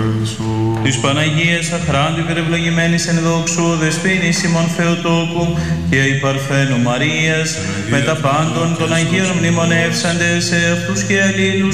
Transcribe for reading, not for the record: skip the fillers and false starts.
Της Παναγίας αχράντου υπερευλογημένης εν δόξου δεσποίνης ημών Θεοτόκου και η Παρθένου Μαρίας με τα πάντων των Αγίων μνημονεύσαντες σε αυτούς και αλλήλους